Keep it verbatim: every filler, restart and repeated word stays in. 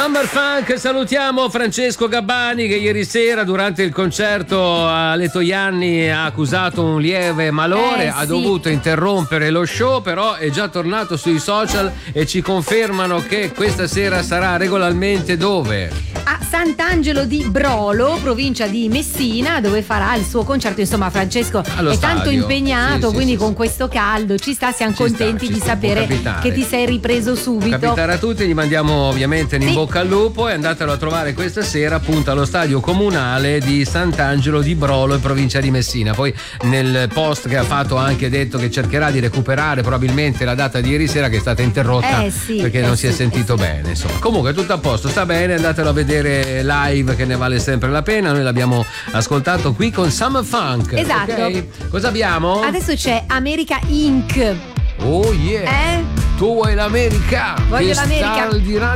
Summer Funk, salutiamo Francesco Gabbani che ieri sera durante il concerto a Letojanni ha accusato un lieve malore, Eh, ha sì. dovuto interrompere lo show, però è già tornato sui social e ci confermano che questa sera sarà regolarmente dove? A Sant'Angelo di Brolo, provincia di Messina, dove farà il suo concerto. Insomma, Francesco Allo è tanto stadio. impegnato, Sì, sì, quindi sì, con sì. questo caldo ci sta, siamo Ci contenti sta, ci di sta, sapere può capitare. che ti sei ripreso subito. Capitare a tutti, gli mandiamo ovviamente in Sì. bocca al lupo e andatelo a trovare questa sera appunto allo stadio comunale di Sant'Angelo di Brolo in provincia di Messina. Poi nel post che ha fatto ha anche detto che cercherà di recuperare probabilmente la data di ieri sera che è stata interrotta Eh sì, perché eh non si è sì, sentito eh sì. bene, insomma. Comunque tutto a posto, sta bene, andatelo a vedere live che ne vale sempre la pena. Noi l'abbiamo ascoltato qui con Summer Funk. Esatto. Ok? Cosa abbiamo? Adesso c'è America Incorporated. Oh yeah. Eh? Tu vuoi l'America? Voglio che l'America. sta al di là